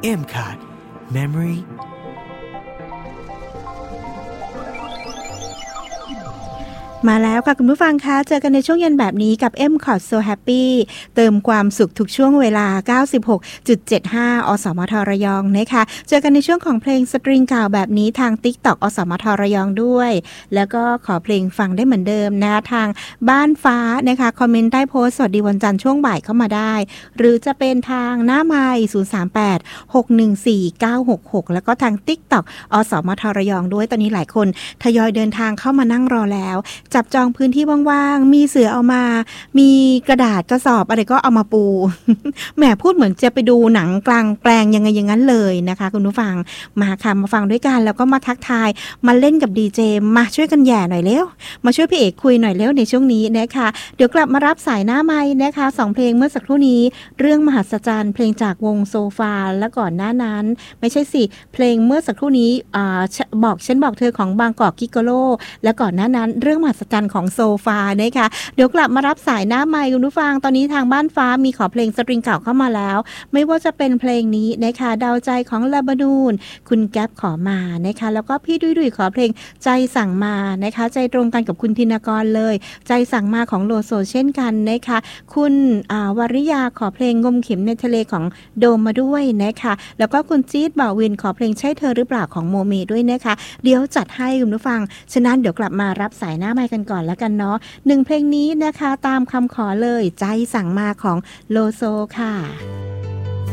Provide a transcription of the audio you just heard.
M-Card Memory มาแล้วค่ะคุณผู้ฟังคะเจอกันในช่วงเย็นแบบนี้กับ M-Card So Happy เติมความสุขทุกช่วงเวลา 96.75 อสมทระยองนะคะเจอกันในช่วงของเพลงสตริงเก่าแบบนี้ทาง TikTok อสมทระยองด้วยแล้วก็ขอเพลงฟังได้เหมือนเดิมนะทางบ้านฟ้านะคะคอมเมนต์ใต้โพสต์สวัสดีวันจันทร์ช่วงบ่ายเข้ามาได้หรือจะเป็นทางหน้าไมค์038-614-966แล้วก็ทาง TikTok อสมทระยองด้วยตอนนี้หลายคนทยอยเดินทางเข้ามานั่งรอแล้วจับจองพื้นที่ว่างๆมีเสื่อเอามามีกระดาษกระสอบอะไรก็เอามาปู แหมพูดเหมือนจะไปดูหนังกลางแปลงยังไงอย่างนั้นเลยนะคะคุณผู้ฟังมาค่ะมาฟังด้วยกันแล้วก็มาทักทายมาเล่นกับดีเจมาช่วยกันแย่หน่อยเร็วมาช่วยพี่เอกคุยหน่อยเร็วในช่วงนี้นะคะเดี๋ยวกลับมารับสายหน้าไมค์นะคะ2เพลงเมื่อสักครู่นี้เรื่องมหัศจรรย์เพลงจากวงโซฟาและก่อนหน้านั้นไม่ใช่สิเพลงเมื่อสักครู่นี้ฉันบอกเธอของบางกอกกิโกโลและก่อนหน้านั้นเรื่องมหัศจรรย์ของโซฟานะคะเดี๋ยวกลับมารับสายหน้าไมค์คุณผู้ฟังตอนนี้ทางบ้านฟ้ามีขอเพลงสตริงเก่าเข้ามาแล้วไม่ว่าจะเป็นเพลงนี้นะคะดาวใจของลาบานูนคุณแก๊ปขอมานะคะแล้วก็พี่ดุยขอเพลงใจสั่งมานะคะใจตรงกันกับคุณธินกรเลยใจสั่งมาของโลโซเช่นกันนะคะคุณวริยาขอเพลงงมเข็มในทะเลของโดมมาด้วยนะคะแล้วก็คุณจี๊ดบ่าววินขอเพลงใช่เธอหรือเปล่าของโมเมด้วยนะคะเดี๋ยวจัดให้คุณผู้ฟังฉะนั้นเดี๋ยวกลับมารับสายหน้าไมค์กันก่อนแล้วกันเนาะ1เพลงนี้นะคะตามคำขอเลยใจสั่งมาของโลโซค่ะ